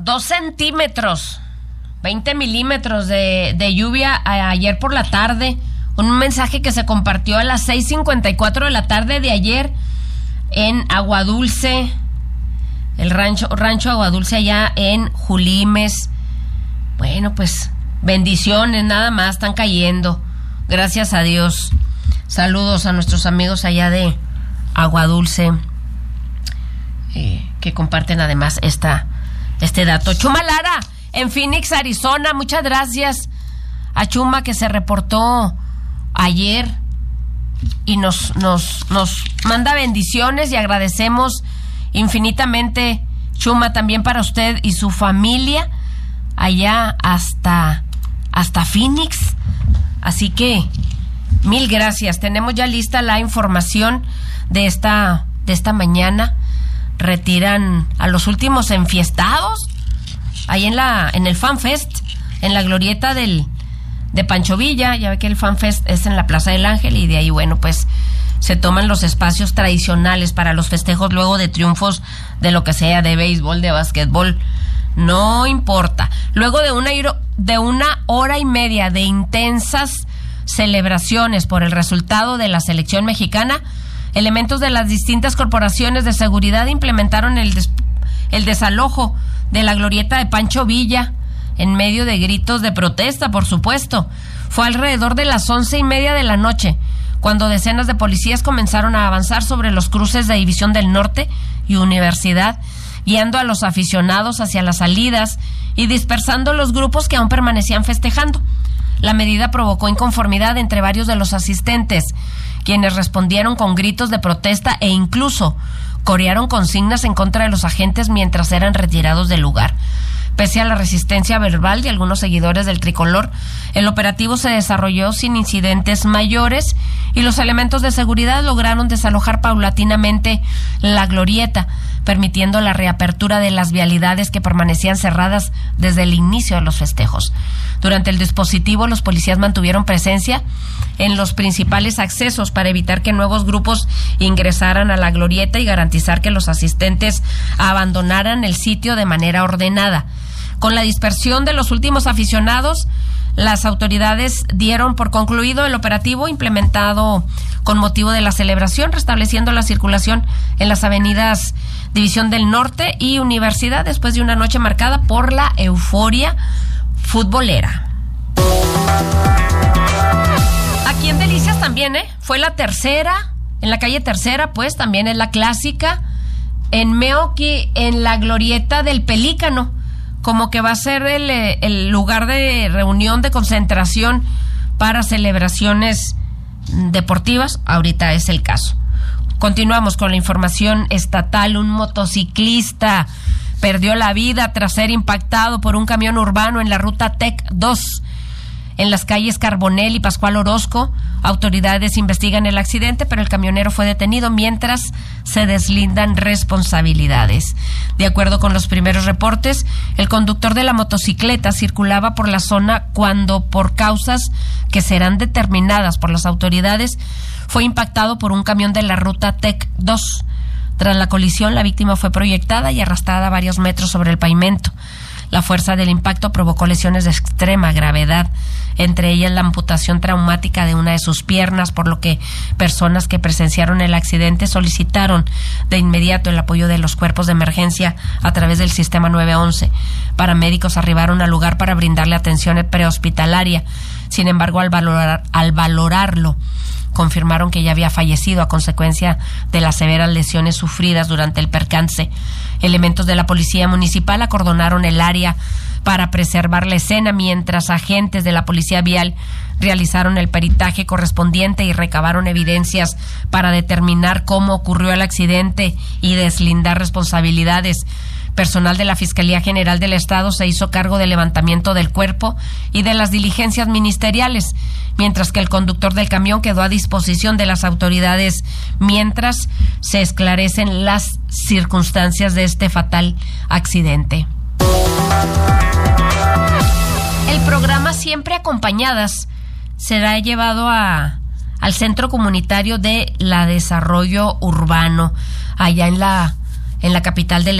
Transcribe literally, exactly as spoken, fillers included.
dos centímetros, veinte milímetros de, de lluvia a, ayer por la tarde. Un mensaje que se compartió a las seis cincuenta y cuatro de la tarde de ayer en Aguadulce, el rancho, rancho Aguadulce allá en Julimes. Bueno, pues bendiciones, nada más, están cayendo. Gracias a Dios. Saludos a nuestros amigos allá de Aguadulce, eh, que comparten además esta, este dato. Chuma Lara, en Phoenix, Arizona, muchas gracias a Chuma, que se reportó ayer y nos, nos, nos manda bendiciones, y agradecemos infinitamente, Chuma, también para usted y su familia allá hasta, hasta Phoenix. Así que mil gracias. Tenemos ya lista la información de esta, de esta mañana. Retiran a los últimos enfiestados ahí en la, en el Fan Fest, en la glorieta del, de Pancho Villa. Ya ve que el Fan Fest es en la Plaza del Ángel, y de ahí, bueno, pues se toman los espacios tradicionales para los festejos luego de triunfos de lo que sea, de béisbol, de básquetbol, no importa. Luego de una, de una hora y media de intensas celebraciones por el resultado de la selección mexicana, elementos de las distintas corporaciones de seguridad implementaron el, des, el desalojo de la glorieta de Pancho Villa en medio de gritos de protesta, por supuesto. Fue alrededor de las once y media de la noche cuando decenas de policías comenzaron a avanzar sobre los cruces de División del Norte y Universidad, guiando a los aficionados hacia las salidas y dispersando los grupos que aún permanecían festejando. La medida provocó inconformidad entre varios de los asistentes, quienes respondieron con gritos de protesta e incluso corearon consignas en contra de los agentes mientras eran retirados del lugar. Pese a la resistencia verbal de algunos seguidores del tricolor, el operativo se desarrolló sin incidentes mayores y los elementos de seguridad lograron desalojar paulatinamente la glorieta, permitiendo la reapertura de las vialidades que permanecían cerradas desde el inicio de los festejos. Durante el dispositivo, los policías mantuvieron presencia en los principales accesos para evitar que nuevos grupos ingresaran a la glorieta y garantizar que los asistentes abandonaran el sitio de manera ordenada. Con la dispersión de los últimos aficionados, las autoridades dieron por concluido el operativo implementado con motivo de la celebración, restableciendo la circulación en las avenidas División del Norte y Universidad después de una noche marcada por la euforia futbolera. Aquí en Delicias también, ¿eh? Fue la tercera, en la calle Tercera, pues también es la clásica. En Meoqui, en la glorieta del Pelícano, como que va a ser el, el lugar de reunión, de concentración para celebraciones deportivas. Ahorita es el caso. Continuamos con la información estatal. Un motociclista perdió la vida tras ser impactado por un camión urbano en la ruta T E C dos, en las calles Carbonell y Pascual Orozco. Autoridades investigan el accidente, pero el camionero fue detenido mientras se deslindan responsabilidades. De acuerdo con los primeros reportes, el conductor de la motocicleta circulaba por la zona cuando, por causas que serán determinadas por las autoridades, fue impactado por un camión de la ruta T E C dos. Tras la colisión, la víctima fue proyectada y arrastrada varios metros sobre el pavimento. La fuerza del impacto provocó lesiones de extrema gravedad, entre ellas la amputación traumática de una de sus piernas, por lo que personas que presenciaron el accidente solicitaron de inmediato el apoyo de los cuerpos de emergencia a través del sistema nueve once. Paramédicos arribaron al lugar para brindarle atención prehospitalaria. Sin embargo, al valorar, al valorarlo, confirmaron que ya había fallecido a consecuencia de las severas lesiones sufridas durante el percance. Elementos de la policía municipal acordonaron el área para preservar la escena, mientras agentes de la policía vial realizaron el peritaje correspondiente y recabaron evidencias para determinar cómo ocurrió el accidente y deslindar responsabilidades. Personal de la Fiscalía General del Estado se hizo cargo del levantamiento del cuerpo y de las diligencias ministeriales, mientras que el conductor del camión quedó a disposición de las autoridades mientras se esclarecen las circunstancias de este fatal accidente. El programa Siempre Acompañadas será llevado a, al Centro Comunitario de la Desarrollo Urbano, allá en la, en la capital del